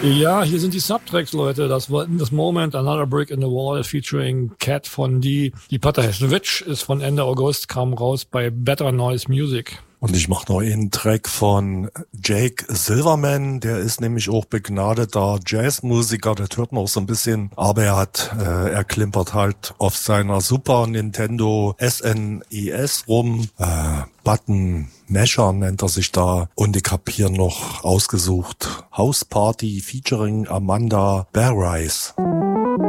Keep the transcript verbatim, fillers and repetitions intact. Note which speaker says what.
Speaker 1: Ja, hier sind die Subtracks, Leute. Das war In This Moment, Another Brick in the Wall featuring Cat von Die. Die Pataheswitch ist von Ende August, kam raus bei Better Noise Music.
Speaker 2: Und ich mache noch einen Track von Jake Silverman, der ist nämlich auch begnadeter Jazzmusiker, das hört man auch so ein bisschen, aber er hat, äh, er klimpert halt auf seiner Super Nintendo S N E S rum, äh, Button Masher nennt er sich da, und ich hab hier noch ausgesucht House Party featuring Amanda Bearrise.